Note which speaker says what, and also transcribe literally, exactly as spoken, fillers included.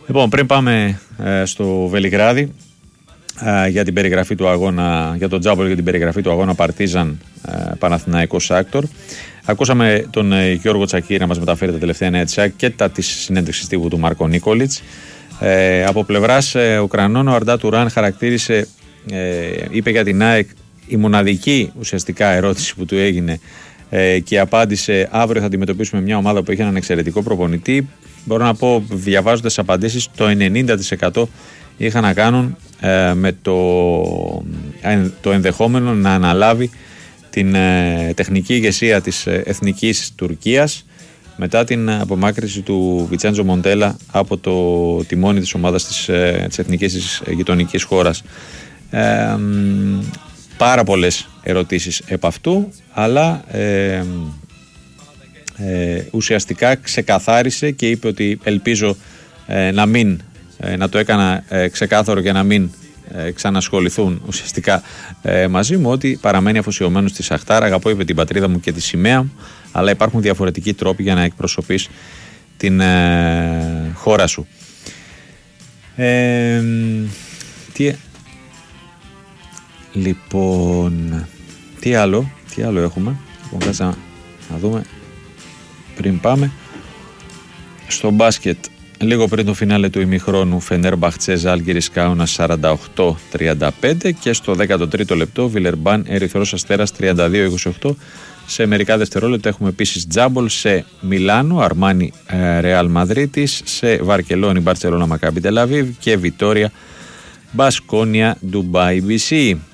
Speaker 1: Λοιπόν, πριν πάμε ε, στο Βελιγράδι ε, για την περιγραφή του αγώνα, για τον Τζάμπολ, για την περιγραφή του αγώνα Παρτίζαν ε, Παναθηναϊκός Άκτορ, ακούσαμε τον ε, Γιώργο Τσακίρη να μας μεταφέρει τα τελευταία νέα της ΑΕΚ και τα της συνέντευξης τύπου του Μάρκο Νίκολιτς. Ε, από πλευράς ε, Ουκρανών, ο Αρντά Τουράν χαρακτήρισε, ε, είπε για την ΑΕΚ η μοναδική ουσιαστικά ερώτηση που του έγινε ε, και απάντησε: αύριο θα αντιμετωπίσουμε μια ομάδα που έχει έναν εξαιρετικό προπονητή. Μπορώ να πω, διαβάζοντας τις απαντήσεις, το ενενήντα τοις εκατό είχαν να κάνουν ε, με το, ε, το ενδεχόμενο να αναλάβει την ε, τεχνική ηγεσία της ε, Εθνικής Τουρκίας μετά την απομάκρυνση του Βιτσέντζο Μοντέλα από το τιμόνι της ομάδας της, ε, της εθνικής της γειτονικής χώρας. Ε, πάρα πολλές ερωτήσεις επ' αυτού, αλλά ε, ε, ουσιαστικά ξεκαθάρισε και είπε ότι ελπίζω ε, να μην ε, να το έκανα ε, ξεκάθαρο για να μην ε, ξανασχοληθούν ουσιαστικά ε, μαζί μου, ότι παραμένει αφοσιωμένος στη Σαχτάρ. Αγαπώ, είπε, την πατρίδα μου και τη σημαία μου, αλλά υπάρχουν διαφορετικοί τρόποι για να εκπροσωπείς την ε, χώρα σου. Ε, τι, λοιπόν, τι άλλο, τι άλλο έχουμε. Λοιπόν, κάτσε να, να δούμε πριν πάμε στο μπάσκετ. Λίγο πριν το φινάλε του ημιχρόνου, Φενέρμπαχτσε Ζάλγκιρις Κάουνας σαράντα οκτώ τριάντα πέντε, και στο δέκατο τρίτο λεπτό Βιλερμπάν Ερυθρός Αστέρας τριάντα δύο είκοσι οκτώ. Σε μερικά δευτερόλεπτα έχουμε επίσης Τζάμπολ σε Μιλάνο, Αρμάνι Ρεάλ Μαδρίτης, σε Βαρκελόνη Μπαρτσελώνα Μακάμπι Τελαβίβ και Βιτόρια Μπασκόνια Ντουμπάι μπι σι.